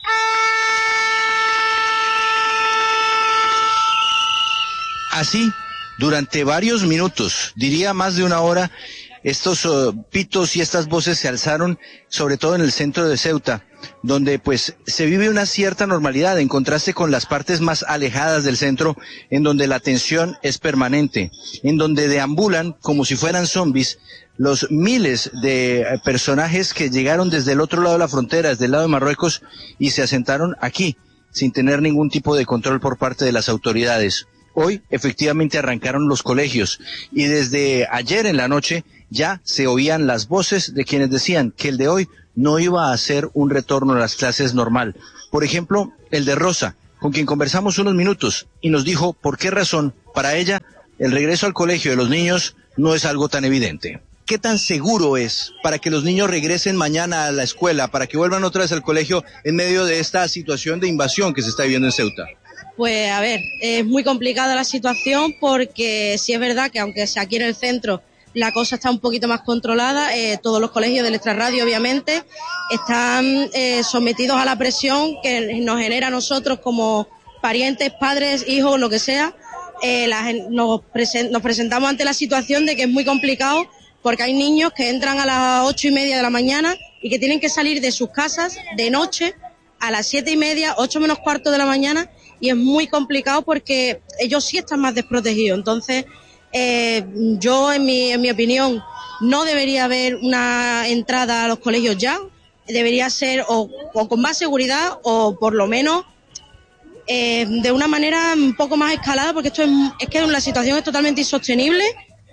Así, durante varios minutos, diría más de una hora, estos uh, pitos y estas voces se alzaron, sobre todo en el centro de Ceuta, donde pues se vive una cierta normalidad en contraste con las partes más alejadas del centro, en donde la tensión es permanente, en donde deambulan como si fueran zombies los miles de eh, personajes que llegaron desde el otro lado de la frontera, desde el lado de Marruecos, y se asentaron aquí, sin tener ningún tipo de control por parte de las autoridades. Hoy efectivamente arrancaron los colegios y desde ayer en la noche ya se oían las voces de quienes decían que el de hoy no iba a ser un retorno a las clases normal. Por ejemplo, el de Rosa, con quien conversamos unos minutos y nos dijo por qué razón para ella el regreso al colegio de los niños no es algo tan evidente. ¿Qué tan seguro es para que los niños regresen mañana a la escuela, para que vuelvan otra vez al colegio en medio de esta situación de invasión que se está viviendo en Ceuta? Pues a ver, es muy complicada la situación porque sí es verdad que aunque sea aquí en el centro la cosa está un poquito más controlada, eh, todos los colegios del extrarradio obviamente están eh, sometidos a la presión que nos genera a nosotros como parientes, padres, hijos, lo que sea. Eh, la, nos, presen, nos presentamos ante la situación de que es muy complicado porque hay niños que entran a las ocho y media de la mañana y que tienen que salir de sus casas de noche a las siete y media, ocho menos cuarto de la mañana, y es muy complicado porque ellos sí están más desprotegidos. Entonces, eh, yo en mi, en mi opinión, no debería haber una entrada a los colegios ya, debería ser o, o con más seguridad o por lo menos eh, de una manera un poco más escalada, porque esto es, es que la situación es totalmente insostenible.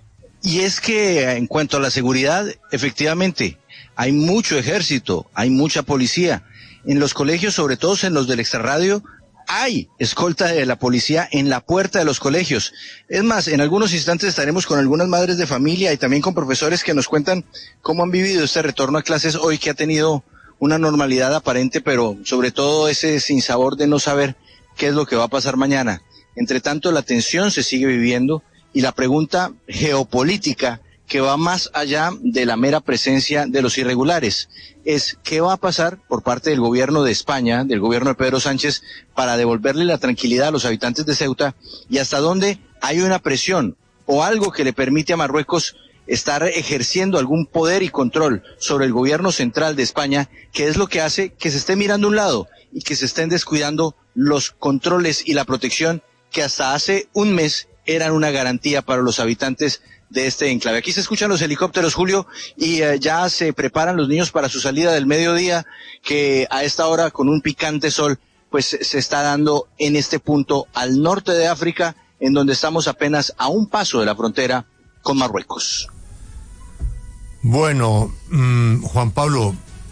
Y es que en cuanto a la seguridad, efectivamente, hay mucho ejército, hay mucha policía. En los colegios, sobre todo en los del extrarradio, hay escolta de la policía en la puerta de los colegios. Es más, en algunos instantes estaremos con algunas madres de familia y también con profesores que nos cuentan cómo han vivido este retorno a clases hoy, que ha tenido una normalidad aparente, pero sobre todo ese sinsabor de no saber qué es lo que va a pasar mañana. Entre tanto, la tensión se sigue viviendo y la pregunta geopolítica que va más allá de la mera presencia de los irregulares es qué va a pasar por parte del gobierno de España, del gobierno de Pedro Sánchez, para devolverle la tranquilidad a los habitantes de Ceuta, y hasta dónde hay una presión o algo que le permite a Marruecos estar ejerciendo algún poder y control sobre el gobierno central de España, que es lo que hace que se esté mirando a un lado y que se estén descuidando los controles y la protección que hasta hace un mes eran una garantía para los habitantes de este enclave. Aquí se escuchan los helicópteros, Julio, y eh, ya se preparan los niños para su salida del mediodía, que a esta hora, con un picante sol, pues se está dando en este punto al norte de África, en donde estamos apenas a un paso de la frontera con Marruecos. Bueno, mmm, Juan Pablo,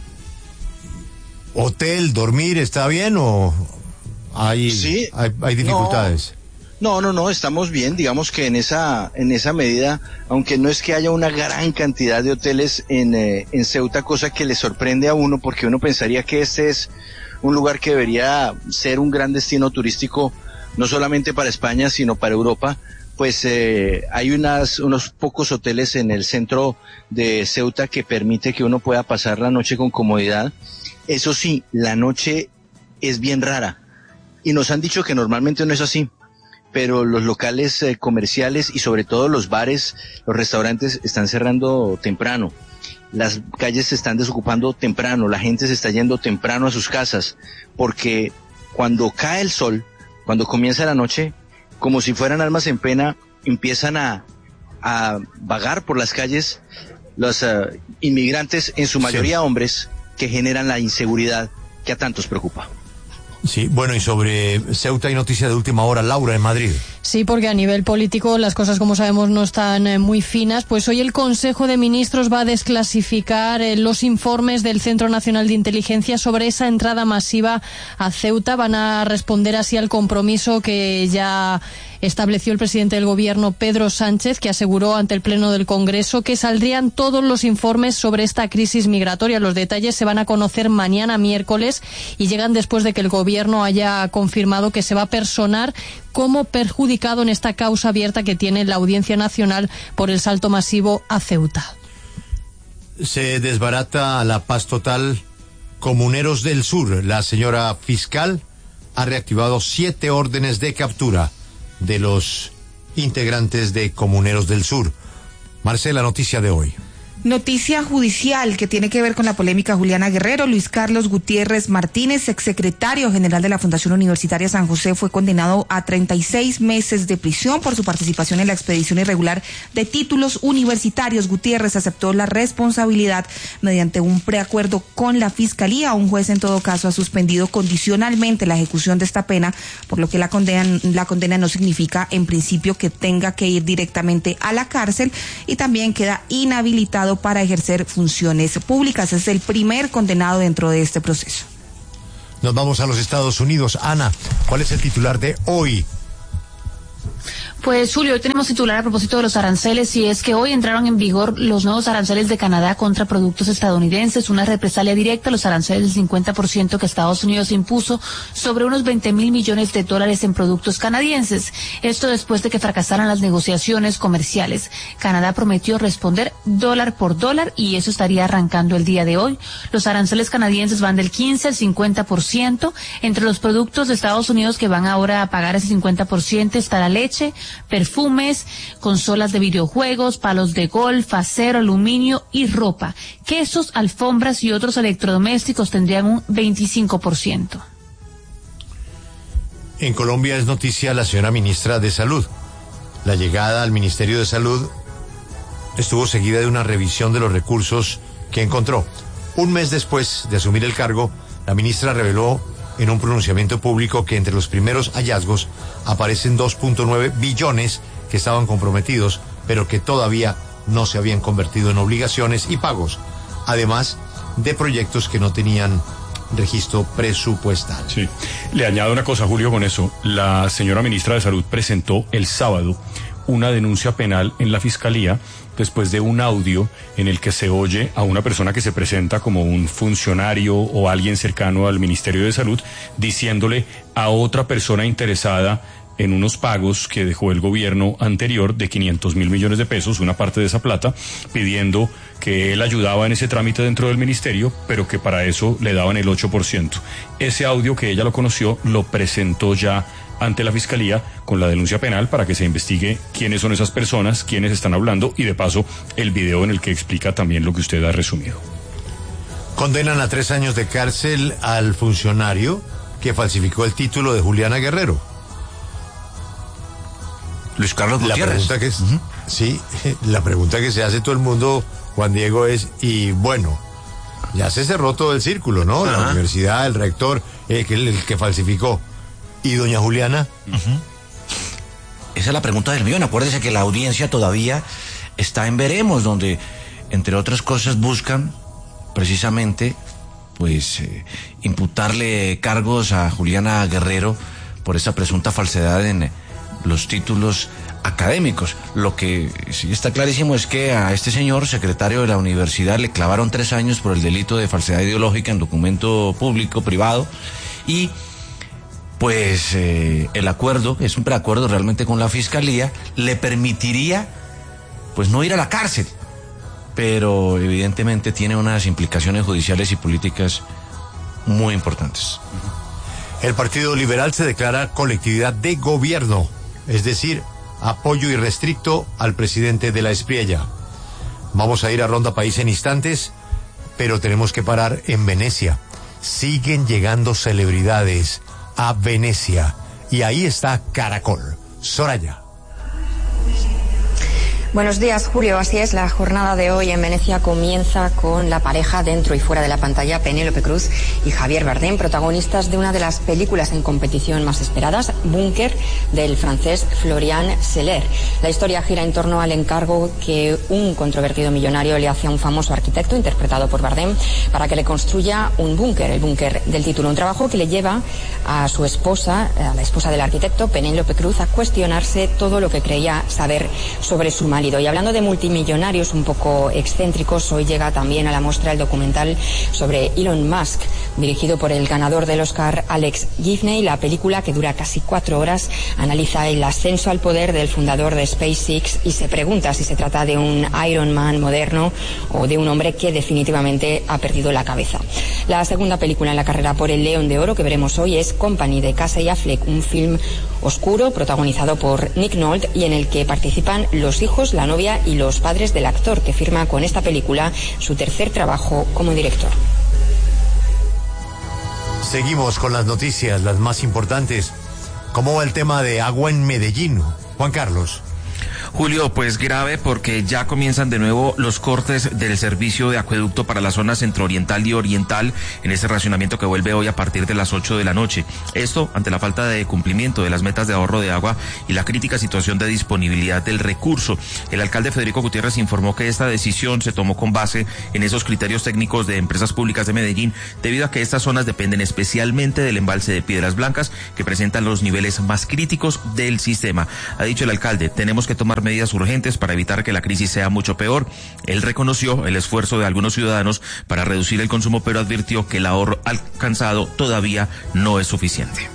¿hotel, dormir, está bien o hay, sí, hay, hay dificultades? No. No, no, no, estamos bien, digamos que en esa en esa medida, aunque no es que haya una gran cantidad de hoteles en, eh, en Ceuta, cosa que le sorprende a uno, porque uno pensaría que este es un lugar que debería ser un gran destino turístico, no solamente para España, sino para Europa. Pues eh, hay unas unos pocos hoteles en el centro de Ceuta que permite que uno pueda pasar la noche con comodidad. Eso sí, la noche es bien rara, y nos han dicho que normalmente no es así, pero los locales eh, comerciales y sobre todo los bares, los restaurantes están cerrando temprano. Las calles se están desocupando temprano, la gente se está yendo temprano a sus casas, porque cuando cae el sol, cuando comienza la noche, como si fueran almas en pena, empiezan a, a vagar por las calles los uh, inmigrantes, en su mayoría sí. hombres, que generan la inseguridad que a tantos preocupa. Sí, bueno, y sobre Ceuta hay noticia de última hora, Laura, en Madrid. Sí, porque a nivel político las cosas, como sabemos, no están eh, muy finas. Pues hoy el Consejo de Ministros va a desclasificar eh, los informes del Centro Nacional de Inteligencia sobre esa entrada masiva a Ceuta. Van a responder así al compromiso que ya estableció el presidente del Gobierno, Pedro Sánchez, que aseguró ante el Pleno del Congreso que saldrían todos los informes sobre esta crisis migratoria. Los detalles se van a conocer mañana miércoles y llegan después de que el Gobierno haya confirmado que se va a personar como perjudicado en esta causa abierta que tiene la Audiencia Nacional por el salto masivo a Ceuta. Se desbarata la paz total. Comuneros del Sur, la señora fiscal ha reactivado siete órdenes de captura de los integrantes de Comuneros del Sur. Marcela, noticia de hoy. Noticia judicial que tiene que ver con la polémica Juliana Guerrero. Luis Carlos Gutiérrez Martínez, exsecretario general de la Fundación Universitaria San José, fue condenado a treinta y seis meses de prisión por su participación en la expedición irregular de títulos universitarios. Gutiérrez aceptó la responsabilidad mediante un preacuerdo con la Fiscalía. Un juez, en todo caso, ha suspendido condicionalmente la ejecución de esta pena, por lo que la condena, la condena no significa en principio que tenga que ir directamente a la cárcel, y también queda inhabilitado habilitado para ejercer funciones públicas. Es el primer condenado dentro de este proceso. Nos vamos a los Estados Unidos. Ana, ¿cuál es el titular de hoy? Pues Julio, hoy tenemos titular a propósito de los aranceles y es que hoy entraron en vigor los nuevos aranceles de Canadá contra productos estadounidenses, una represalia directa a los aranceles del cincuenta por ciento que Estados Unidos impuso sobre unos veinte mil millones de dólares en productos canadienses. Esto después de que fracasaran las negociaciones comerciales. Canadá prometió responder dólar por dólar y eso estaría arrancando el día de hoy. Los aranceles canadienses van del quince al cincuenta por ciento. Entre los productos de Estados Unidos que van ahora a pagar ese cincuenta por ciento está la leche, perfumes, consolas de videojuegos, palos de golf, acero, aluminio y ropa. Quesos, alfombras y otros electrodomésticos tendrían un veinticinco por ciento. En Colombia es noticia la señora ministra de Salud. La llegada al Ministerio de Salud estuvo seguida de una revisión de los recursos que encontró. Un mes después de asumir el cargo, la ministra reveló en un pronunciamiento público que entre los primeros hallazgos aparecen dos punto nueve billones que estaban comprometidos, pero que todavía no se habían convertido en obligaciones y pagos, además de proyectos que no tenían registro presupuestal. Sí. Le añado una cosa, Julio, con eso. La señora ministra de Salud presentó el sábado una denuncia penal en la Fiscalía después de un audio en el que se oye a una persona que se presenta como un funcionario o alguien cercano al Ministerio de Salud diciéndole a otra persona interesada en unos pagos que dejó el gobierno anterior de quinientos mil millones de pesos, una parte de esa plata, pidiendo que él ayudaba en ese trámite dentro del ministerio, pero que para eso le daban el ocho por ciento. Ese audio, que ella lo conoció, lo presentó ya ante la Fiscalía con la denuncia penal para que se investigue quiénes son esas personas, quiénes están hablando y de paso el video en el que explica también lo que usted ha resumido. Condenan a tres años de cárcel al funcionario que falsificó el título de Juliana Guerrero. Luis Carlos Gutiérrez. La pregunta que es, uh-huh. sí, la pregunta que se hace todo el mundo, Juan Diego, es, y bueno, ya se cerró todo el círculo, ¿no? Uh-huh. La universidad, el rector, eh, que el, el que falsificó. ¿Y doña Juliana? Uh-huh. Esa es la pregunta del millón. Acuérdese que la audiencia todavía está en veremos, donde, entre otras cosas, buscan precisamente, pues, eh, imputarle cargos a Juliana Guerrero por esa presunta falsedad en los títulos académicos. Lo que sí está clarísimo es que a este señor, secretario de la universidad, le clavaron tres años por el delito de falsedad ideológica en documento público, privado, y pues eh, el acuerdo, es un preacuerdo realmente con la Fiscalía, le permitiría pues no ir a la cárcel, pero evidentemente tiene unas implicaciones judiciales y políticas muy importantes. El Partido Liberal se declara colectividad de gobierno, es decir, apoyo irrestricto al presidente de la Espriella. Vamos a ir a Ronda País en instantes, pero tenemos que parar en Venecia. Siguen llegando celebridades a Venecia y ahí está Caracol. Soraya. Buenos días, Julio. Así es, la jornada de hoy en Venecia comienza con la pareja dentro y fuera de la pantalla, Penélope Cruz y Javier Bardem, protagonistas de una de las películas en competición más esperadas, Búnker, del francés Florian Seller. La historia gira en torno al encargo que un controvertido millonario le hace a un famoso arquitecto, interpretado por Bardem, para que le construya un búnker, el búnker del título, un trabajo que le lleva a su esposa, a la esposa del arquitecto, Penélope Cruz, a cuestionarse todo lo que creía saber sobre su marido. Y hablando de multimillonarios un poco excéntricos, hoy llega también a la muestra el documental sobre Elon Musk, dirigido por el ganador del Oscar Alex Gibney. La película, que dura casi cuatro horas, analiza el ascenso al poder del fundador de SpaceX y se pregunta si se trata de un Iron Man moderno o de un hombre que definitivamente ha perdido la cabeza. La segunda película en la carrera por el León de Oro que veremos hoy es Company, de Casey Affleck, un film oscuro protagonizado por Nick Nolte y en el que participan los hijos, la novia y los padres del actor, que firma con esta película su tercer trabajo como director. Seguimos con las noticias, las más importantes. ¿Cómo va el tema de agua en Medellín, Juan Carlos? Julio, pues grave porque ya comienzan de nuevo los cortes del servicio de acueducto para la zona centrooriental y oriental en ese racionamiento que vuelve hoy a partir de las ocho de la noche. Esto ante la falta de cumplimiento de las metas de ahorro de agua y la crítica situación de disponibilidad del recurso. El alcalde Federico Gutiérrez informó que esta decisión se tomó con base en esos criterios técnicos de Empresas Públicas de Medellín, debido a que estas zonas dependen especialmente del embalse de Piedras Blancas, que presentan los niveles más críticos del sistema. Ha dicho el alcalde, tenemos que tomar medidas urgentes para evitar que la crisis sea mucho peor. Él reconoció el esfuerzo de algunos ciudadanos para reducir el consumo, pero advirtió que el ahorro alcanzado todavía no es suficiente.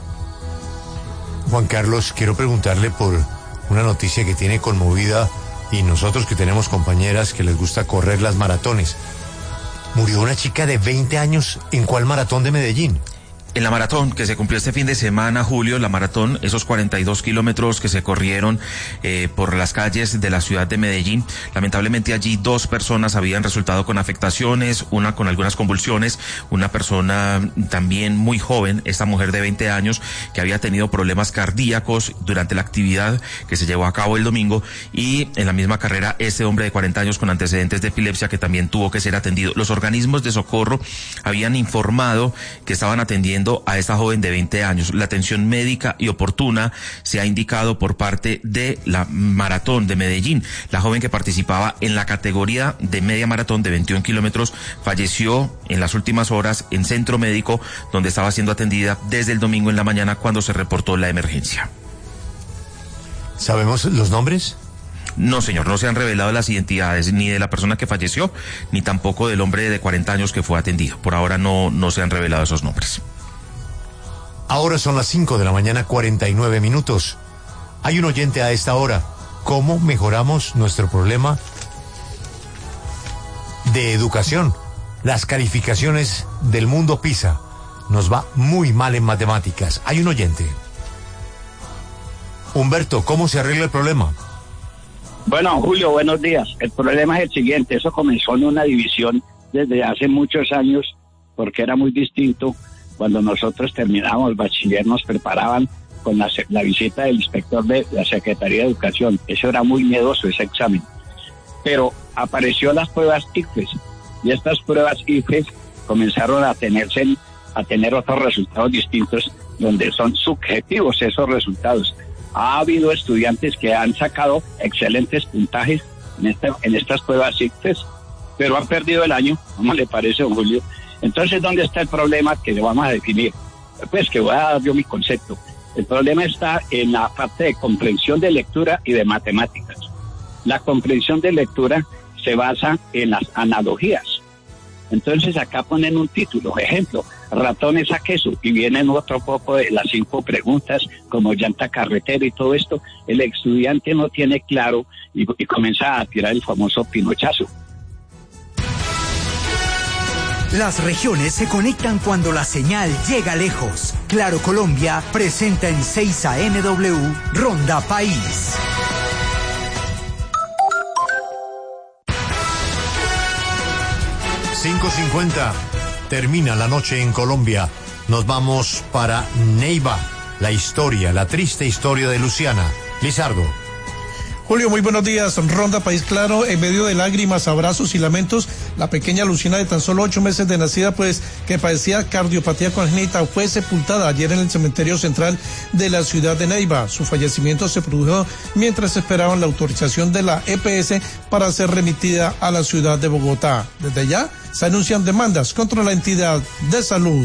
Juan Carlos, quiero preguntarle por una noticia que tiene conmovida, y nosotros que tenemos compañeras que les gusta correr las maratones. Murió una chica de veinte años, ¿en cuál maratón de Medellín? En la maratón que se cumplió este fin de semana, Julio, la maratón, esos cuarenta y dos kilómetros que se corrieron eh, por las calles de la ciudad de Medellín, lamentablemente allí dos personas habían resultado con afectaciones, una con algunas convulsiones, una persona también muy joven, esta mujer de veinte años, que había tenido problemas cardíacos durante la actividad que se llevó a cabo el domingo, y en la misma carrera este hombre de cuarenta años con antecedentes de epilepsia que también tuvo que ser atendido. Los organismos de socorro habían informado que estaban atendiendo a esta joven de veinte años. La atención médica y oportuna se ha indicado por parte de la maratón de Medellín. La joven que participaba en la categoría de media maratón de veintiún kilómetros falleció en las últimas horas en centro médico, donde estaba siendo atendida desde el domingo en la mañana cuando se reportó la emergencia. ¿Sabemos los nombres? No, señor, no se han revelado las identidades ni de la persona que falleció, ni tampoco del hombre de cuarenta años que fue atendido. Por ahora no, no se han revelado esos nombres. Ahora son las cinco de la mañana, cuarenta y nueve minutos. Hay un oyente a esta hora. ¿Cómo mejoramos nuestro problema de educación? Las calificaciones del mundo PISA. Nos va muy mal en matemáticas. Hay un oyente. Humberto, ¿cómo se arregla el problema? Bueno, Julio, buenos días. El problema es el siguiente. Eso comenzó en una división desde hace muchos años, porque era muy distinto. Cuando nosotros terminábamos el bachiller nos preparaban con la, la visita del inspector de la Secretaría de Educación. Eso era muy miedoso, ese examen. Pero apareció las pruebas I C F E S, y estas pruebas I C F E S comenzaron a tenerse, a tener otros resultados distintos, donde son subjetivos esos resultados. Ha habido estudiantes que han sacado excelentes puntajes en, esta, en estas pruebas I C F E S, pero han perdido el año. ¿Cómo le parece, don Julio? Entonces, ¿dónde está el problema que le vamos a definir? Pues que voy a dar yo mi concepto. El problema está en la parte de comprensión de lectura y de matemáticas. La comprensión de lectura se basa en las analogías. Entonces, acá ponen un título, ejemplo, ratones a queso, y vienen otro poco de las cinco preguntas, como llanta carretera y todo esto. El estudiante no tiene claro y, y comienza a tirar el famoso pinochazo. Las regiones se conectan cuando la señal llega lejos. Claro Colombia presenta en seis A M W Ronda País. cinco cincuenta. Termina la noche en Colombia. Nos vamos para Neiva. La historia, la triste historia de Luciana. Lizardo. Julio, muy buenos días. Ronda País Claro, en medio de lágrimas, abrazos y lamentos, la pequeña Luciana de tan solo ocho meses de nacida, pues que padecía cardiopatía congénita, fue sepultada ayer en el cementerio central de la ciudad de Neiva. Su fallecimiento se produjo mientras esperaban la autorización de la E P S para ser remitida a la ciudad de Bogotá. Desde ya se anuncian demandas contra la entidad de salud.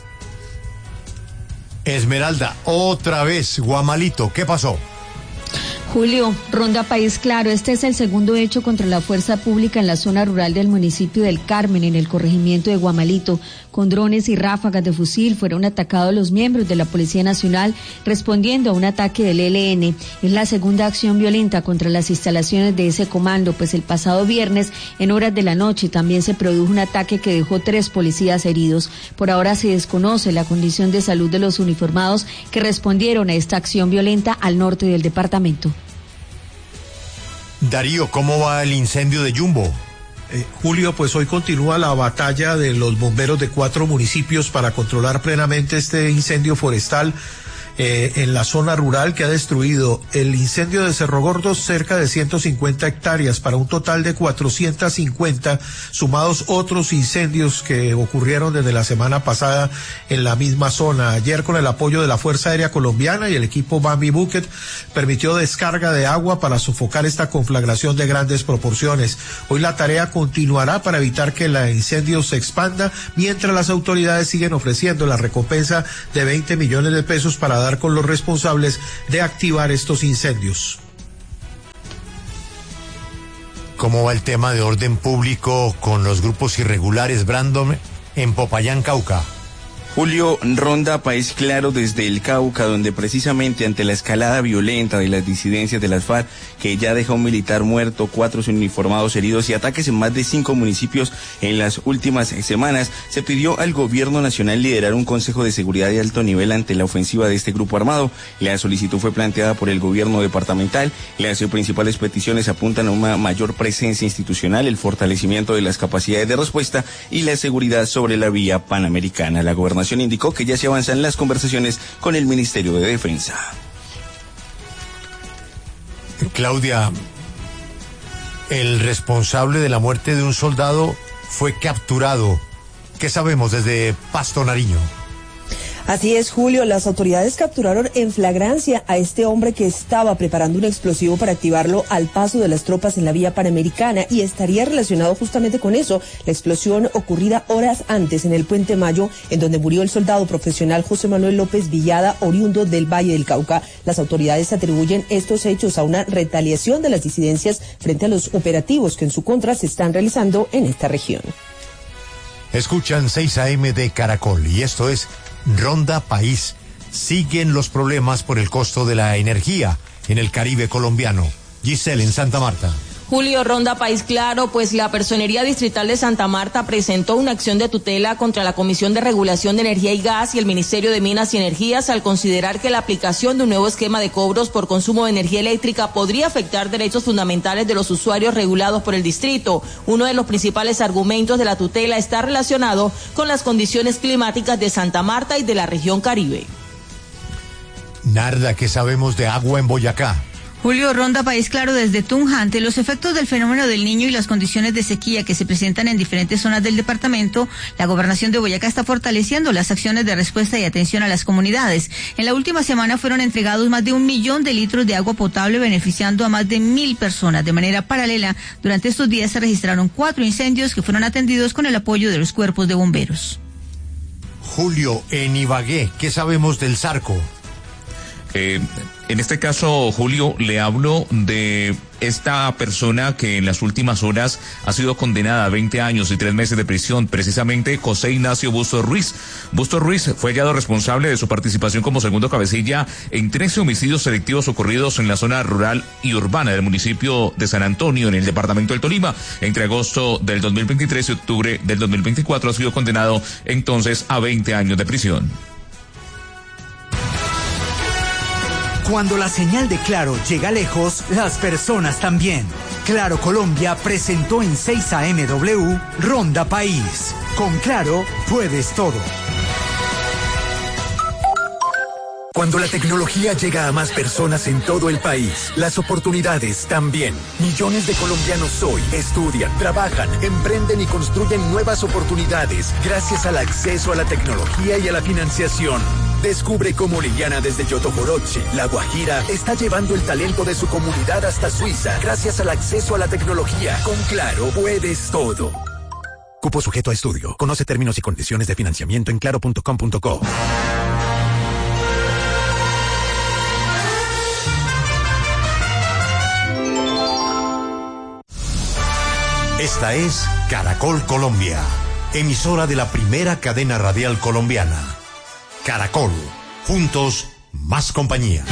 Esmeralda, otra vez, Guamalito, ¿qué pasó? Julio, Ronda País Claro, este es el segundo hecho contra la fuerza pública en la zona rural del municipio del Carmen, en el corregimiento de Guamalito. Con drones y ráfagas de fusil fueron atacados los miembros de la Policía Nacional respondiendo a un ataque del E L N. Es la segunda acción violenta contra las instalaciones de ese comando, pues el pasado viernes, en horas de la noche, también se produjo un ataque que dejó tres policías heridos. Por ahora se desconoce la condición de salud de los uniformados que respondieron a esta acción violenta al norte del departamento. Darío, ¿cómo va el incendio de Jumbo? Eh, Julio, pues hoy continúa la batalla de los bomberos de cuatro municipios para controlar plenamente este incendio forestal eh, en la zona rural que ha destruido el incendio de Cerro Gordo cerca de ciento cincuenta hectáreas para un total de cuatrocientas cincuenta, sumados otros incendios que ocurrieron desde la semana pasada en la misma zona. Ayer, con el apoyo de la Fuerza Aérea Colombiana y el equipo Bambi Bucket, permitió descarga de agua para sofocar esta conflagración de grandes proporciones. Hoy la tarea continuará para evitar que el incendio se expanda, mientras las autoridades siguen ofreciendo la recompensa de veinte millones de pesos para dar con los responsables de activar estos incendios. ¿Cómo va el tema de orden público con los grupos irregulares, Brandon, en Popayán, Cauca? Julio, ronda País Claro desde el Cauca, donde precisamente ante la escalada violenta de las disidencias de las FARC, que ya deja un militar muerto, cuatro uniformados heridos y ataques en más de cinco municipios en las últimas semanas, se pidió al gobierno nacional liderar un consejo de seguridad de alto nivel ante la ofensiva de este grupo armado. La solicitud fue planteada por el gobierno departamental. Las principales peticiones apuntan a una mayor presencia institucional, el fortalecimiento de las capacidades de respuesta y la seguridad sobre la vía panamericana. La gobernación indicó que ya se avanzan las conversaciones con el Ministerio de Defensa. Claudia, el responsable de la muerte de un soldado fue capturado. ¿Qué sabemos desde Pasto, Nariño? Así es, Julio, las autoridades capturaron en flagrancia a este hombre que estaba preparando un explosivo para activarlo al paso de las tropas en la vía panamericana, y estaría relacionado justamente con eso, la explosión ocurrida horas antes en el Puente Mayo, en donde murió el soldado profesional José Manuel López Villada, oriundo del Valle del Cauca. Las autoridades atribuyen estos hechos a una retaliación de las disidencias frente a los operativos que en su contra se están realizando en esta región. Escuchan seis A M de Caracol y esto es Ronda País. Siguen los problemas por el costo de la energía en el Caribe colombiano. Giselle, en Santa Marta. Julio, Ronda País Claro, pues la Personería Distrital de Santa Marta presentó una acción de tutela contra la Comisión de Regulación de Energía y Gas y el Ministerio de Minas y Energías al considerar que la aplicación de un nuevo esquema de cobros por consumo de energía eléctrica podría afectar derechos fundamentales de los usuarios regulados por el distrito. Uno de los principales argumentos de la tutela está relacionado con las condiciones climáticas de Santa Marta y de la región Caribe. Narda, ¿qué sabemos de agua en Boyacá? Julio, Ronda País Claro desde Tunja. Ante los efectos del fenómeno del Niño y las condiciones de sequía que se presentan en diferentes zonas del departamento, la gobernación de Boyacá está fortaleciendo las acciones de respuesta y atención a las comunidades. En la última semana fueron entregados más de un millón de litros de agua potable, beneficiando a más de mil personas. De manera paralela, durante estos días se registraron cuatro incendios que fueron atendidos con el apoyo de los cuerpos de bomberos. Julio, en Ibagué, ¿qué sabemos del Zarco? Eh, en este caso, Julio, le hablo de esta persona que en las últimas horas ha sido condenada a veinte años y tres meses de prisión, precisamente José Ignacio Bustos Ruiz. Bustos Ruiz fue hallado responsable de su participación como segundo cabecilla en trece homicidios selectivos ocurridos en la zona rural y urbana del municipio de San Antonio, en el departamento del Tolima. Entre agosto del dos mil veintitrés y octubre del dos mil veinticuatro ha sido condenado entonces a veinte años de prisión. Cuando la señal de Claro llega lejos, las personas también. Claro Colombia presentó en seis A M W Ronda País. Con Claro puedes todo. Cuando la tecnología llega a más personas en todo el país, las oportunidades también. Millones de colombianos hoy estudian, trabajan, emprenden y construyen nuevas oportunidades gracias al acceso a la tecnología y a la financiación. Descubre cómo Liliana desde Yotoboroche, La Guajira, está llevando el talento de su comunidad hasta Suiza gracias al acceso a la tecnología. Con Claro puedes todo. Cupo sujeto a estudio. Conoce términos y condiciones de financiamiento en claro punto com punto co. Esta es Caracol Colombia, emisora de la primera cadena radial colombiana. Caracol, juntos, más compañía.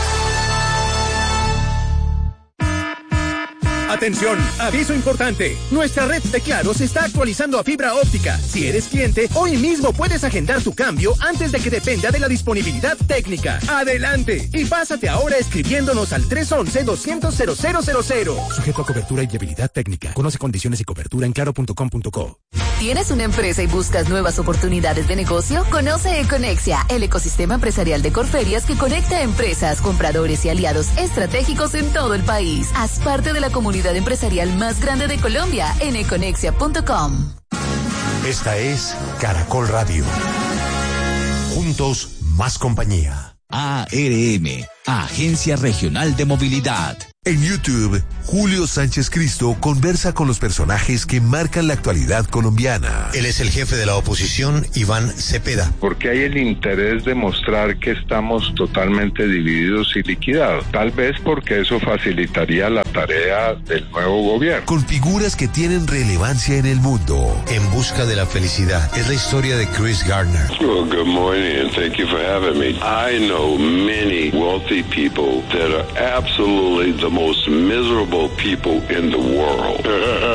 Atención, aviso importante. Nuestra red de Claro se está actualizando a fibra óptica. Si eres cliente, hoy mismo puedes agendar tu cambio antes de que dependa de la disponibilidad técnica. Adelante y pásate ahora escribiéndonos al tres once, doscientos, cero cero cero cero. Sujeto a cobertura y viabilidad técnica. Conoce condiciones y cobertura en claro punto com punto co. ¿Tienes una empresa y buscas nuevas oportunidades de negocio? Conoce Econexia, el ecosistema empresarial de Corferias que conecta empresas, compradores y aliados estratégicos en todo el país. Haz parte de la comunidad empresarial más grande de Colombia en econexia punto com. Esta es Caracol Radio. Juntos, más compañía. A R M, Agencia Regional de Movilidad. En YouTube, Julio Sánchez Cristo conversa con los personajes que marcan la actualidad colombiana. Él es el jefe de la oposición, Iván Cepeda. Porque hay el interés de mostrar que estamos totalmente divididos y liquidados. Tal vez porque eso facilitaría la tarea del nuevo gobierno. Con figuras que tienen relevancia en el mundo. En busca de la felicidad. Es la historia de Chris Gardner. Well, good morning and thank you for having me. I know many wealthy people that are absolutely the most miserable people in the world.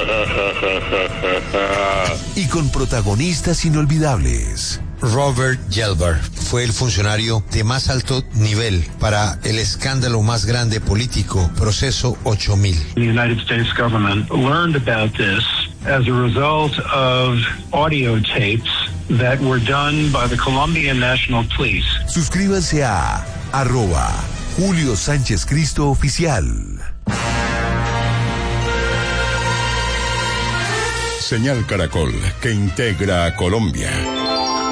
Y con protagonistas inolvidables. Robert Gelber fue el funcionario de más alto nivel para el escándalo más grande político, Proceso ocho mil. The United States government learned about this as a result of audio tapes that were done by the Colombian National Police. Suscríbanse a arroba Julio Sánchez Cristo Oficial. Señal Caracol, que integra a Colombia.